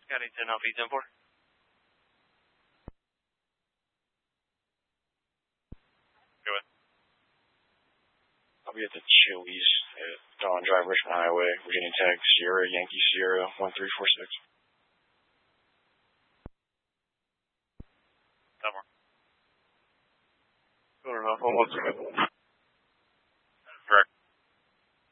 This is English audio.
County 10 Alpha 10-4. Go ahead. I'll be at the Chili's at Dawn Drive, Richmond Highway, Virginia Tech, Sierra, Yankee Sierra, 1346. Number. 1 second.